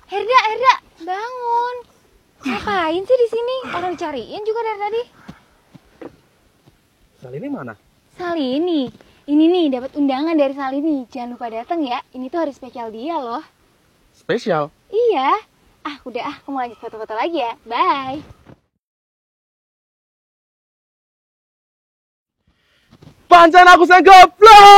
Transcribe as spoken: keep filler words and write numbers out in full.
Herda, Herda, bangun. Ngapain sih di sini? Orang dicariin juga dari tadi. Salini mana? Salini. Ini nih dapat undangan dari Salini. Jangan lupa datang ya. Ini tuh hari spesial dia loh. Spesial? Iya. Ah, udah ah, kamu lanjut foto-foto lagi ya. Bye. Pancen aku sang goblok.